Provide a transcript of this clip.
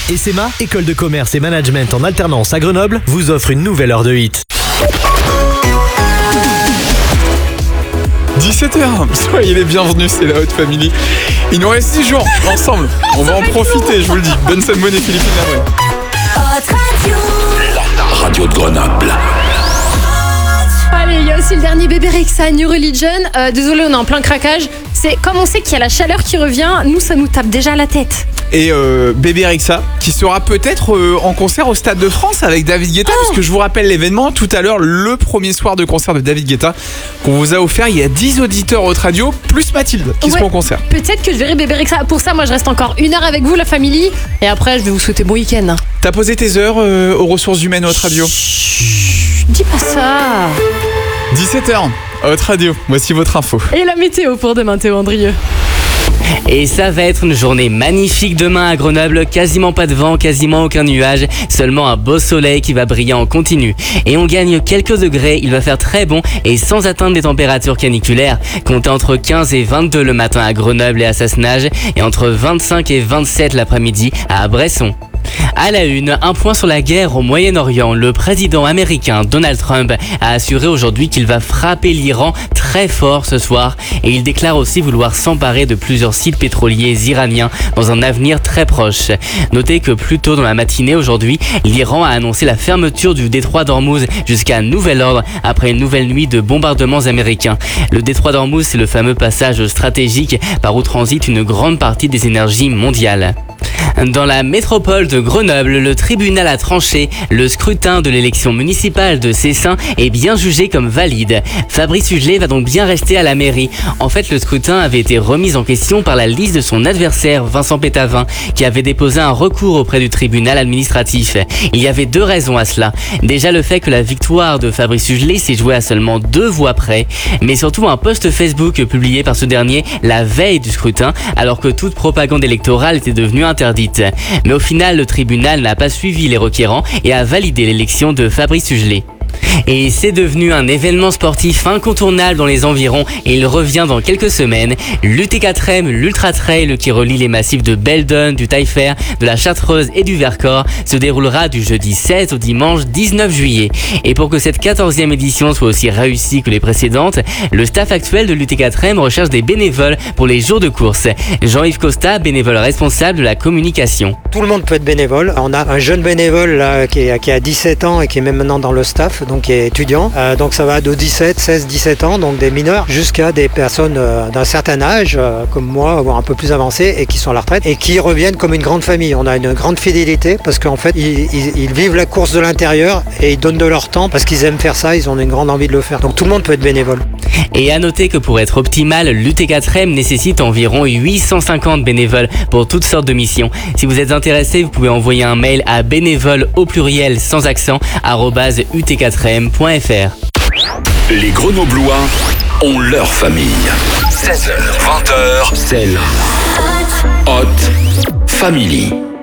SMA, école de commerce et management en alternance à Grenoble, vous offre une nouvelle heure de hit. 17h, soyez les bienvenus, c'est la Haute Family. Il nous reste 6 jours ensemble, on va en profiter, je vous le dis. Bonne Salmon et Philippine Lamoine. La radio de Grenoble. Allez, il y a aussi le dernier bébé Rexha, New Religion. Désolé, on est en plein craquage. C'est comme on sait qu'il y a la chaleur qui revient, nous ça nous tape déjà à la tête. Et bébé Rexha, qui sera peut-être en concert au Stade de France avec David Guetta, parce que je vous rappelle l'événement tout à l'heure, le premier soir de concert de David Guetta qu'on vous a offert. Il y a 10 auditeurs Haute Radio, plus Mathilde, qui seront au concert. Peut-être que je verrai bébé Rexha. Pour ça, moi je reste encore 1 heure avec vous, la famille. Et après, je vais vous souhaiter bon week-end. T'as posé tes heures aux ressources humaines Haute Radio. Chut, dis pas ça. 17h, Haute Radio, voici votre info. Et la météo pour demain, Théo Andrieux. Et ça va être une journée magnifique demain à Grenoble, quasiment pas de vent, quasiment aucun nuage, seulement un beau soleil qui va briller en continu. Et on gagne quelques degrés, il va faire très bon et sans atteindre les températures caniculaires. Comptez entre 15 et 22 le matin à Grenoble et à Sassenage et entre 25 et 27 l'après-midi à Bresson. À la une, un point sur la guerre au Moyen-Orient. Le président américain Donald Trump a assuré aujourd'hui qu'il va frapper l'Iran très fort ce soir et il déclare aussi vouloir s'emparer de plusieurs sites pétroliers iraniens dans un avenir très proche. Notez que plus tôt dans la matinée aujourd'hui, l'Iran a annoncé la fermeture du détroit d'Ormuz jusqu'à nouvel ordre après une nouvelle nuit de bombardements américains. Le détroit d'Ormuz, c'est le fameux passage stratégique par où transite une grande partie des énergies mondiales. Dans la métropole de Grenoble, le tribunal a tranché. Le scrutin de l'élection municipale de Cessin est bien jugé comme valide. Fabrice Hugelet va donc bien rester à la mairie. En fait, le scrutin avait été remis en question par la liste de son adversaire, Vincent Pétavin, qui avait déposé un recours auprès du tribunal administratif. Il y avait 2 raisons à cela. Déjà le fait que la victoire de Fabrice Hugelet s'est jouée à seulement 2 voix près, mais surtout un post Facebook publié par ce dernier la veille du scrutin, alors que toute propagande électorale était devenue interdite. Mais au final, le tribunal n'a pas suivi les requérants et a validé l'élection de Fabrice Hugelet. Et c'est devenu un événement sportif incontournable dans les environs et il revient dans quelques semaines. L'UT4M, l'Ultra Trail qui relie les massifs de Beldon, du Taillefer, de la Chartreuse et du Vercors se déroulera du jeudi 16 au dimanche 19 juillet. Et pour que cette 14e édition soit aussi réussie que les précédentes, le staff actuel de l'UT4M recherche des bénévoles pour les jours de course. Jean-Yves Costa, bénévole responsable de la communication. Tout le monde peut être bénévole. On a un jeune bénévole là, qui a 17 ans et qui est même maintenant dans le staff, donc qui est étudiant. Donc ça va de 16, 17 ans, donc des mineurs, jusqu'à des personnes d'un certain âge, comme moi, voire un peu plus avancées, et qui sont à la retraite, et qui reviennent comme une grande famille. On a une grande fidélité, parce qu'en fait, ils vivent la course de l'intérieur, et ils donnent de leur temps, parce qu'ils aiment faire ça, ils ont une grande envie de le faire. Donc tout le monde peut être bénévole. Et à noter que pour être optimal, l'UT4M nécessite environ 850 bénévoles pour toutes sortes de missions. Si vous êtes intéressé, vous pouvez envoyer un mail à bénévoles au pluriel sans accent @ut4m.fr. Les Grenoblois ont leur famille. 16h, 20h, c'est la Haute Family.